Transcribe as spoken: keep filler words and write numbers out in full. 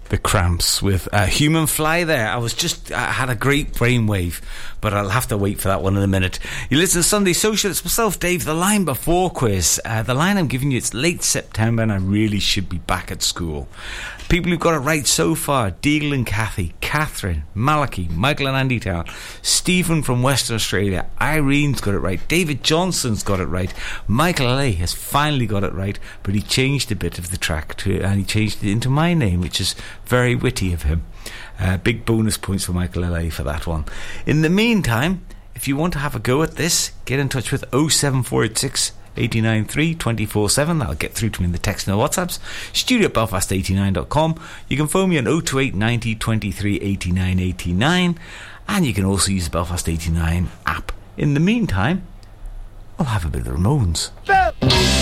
The Cramps with uh, Human Fly there. I was just, I had a great brainwave, but I'll have to wait for that one in a minute. You listen to Sunday Social. It's myself, Dave. The line before quiz. Uh, the line I'm giving you, it's late September and I really should be back at school. People who've got it right so far: Deagle and Kathy, Catherine, Malachi, Michael and Andy Town, Stephen from Western Australia, Irene's got it right, David Johnson's got it right, Michael L A has finally got it right, but he changed a bit of the track to, and he changed it into my name, which is very witty of him. Uh, big bonus points for Michael L A for that one. In the meantime, if you want to have a go at this, get in touch with oh seven four eight six, eight nine three, two four seven. That'll get through to me in the text and the WhatsApps. Studio at belfast eighty-nine dot com. You can phone me on oh two eight, ninety, twenty-three, eighty-nine, eighty-nine, and you can also use the Belfast eighty-nine app. In the meantime, I'll have a bit of the Ramones.